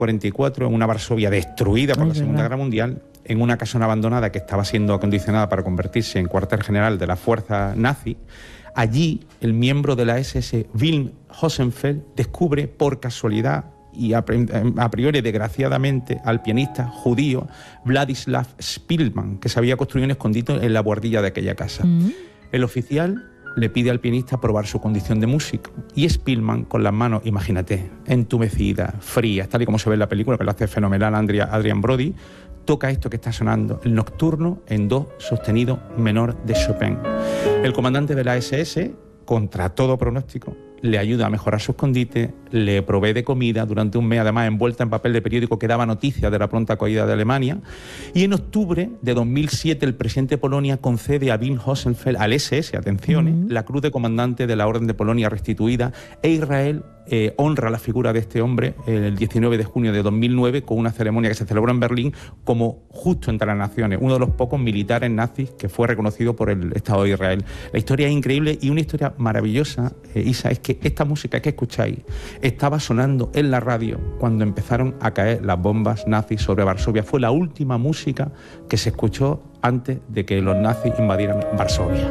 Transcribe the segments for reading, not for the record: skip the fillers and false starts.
44, en una Varsovia destruida por la Segunda Guerra Mundial, en una casona abandonada que estaba siendo acondicionada para convertirse en cuartel general de la fuerza nazi. Allí, el miembro de la SS, Wilhelm Hosenfeld, descubre por casualidad y a priori desgraciadamente al pianista judío Vladislav Spielmann, que se había construido un escondite en la buhardilla de aquella casa. El oficial le pide al pianista probar su condición de músico, y Spielmann, con las manos, imagínate, entumecidas, frías, tal y como se ve en la película, que lo hace fenomenal Adrian Brody, toca esto que está sonando, el nocturno en do sostenido menor de Chopin. El comandante de la SS, contra todo pronóstico, le ayuda a mejorar su escondite, le provee de comida durante un mes, además envuelta en papel de periódico que daba noticias de la pronta acogida de Alemania, y en octubre de 2007 el presidente de Polonia concede a Wilhelm Hosenfeld, al SS, atención, la Cruz de Comandante de la Orden de Polonia restituida, e Israel honra la figura de este hombre el 19 de junio de 2009 con una ceremonia que se celebró en Berlín como justo entre las naciones, uno de los pocos militares nazis que fue reconocido por el Estado de Israel. La historia es increíble, y una historia maravillosa, Isa, es que esta música que escucháis estaba sonando en la radio cuando empezaron a caer las bombas nazis sobre Varsovia. Fue la última música que se escuchó antes de que los nazis invadieran Varsovia.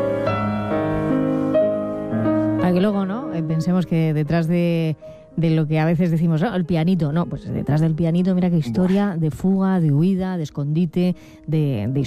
Para que luego, ¿no?, pensemos que detrás de lo que a veces decimos, el pianito, no, pues detrás del pianito, mira qué historia de fuga, de huida, de escondite, de